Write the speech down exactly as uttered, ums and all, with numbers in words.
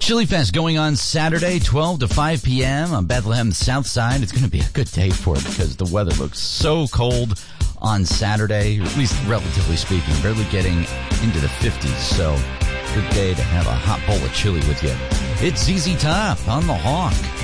Chili Fest going on Saturday, twelve to five p.m. on Bethlehem's South Side. It's going to be a good day for it because the weather looks so cold on Saturday, or at least relatively speaking, barely getting into the fifties. So good day to have a hot bowl of chili with you. It's Z Z Top on the Hawk.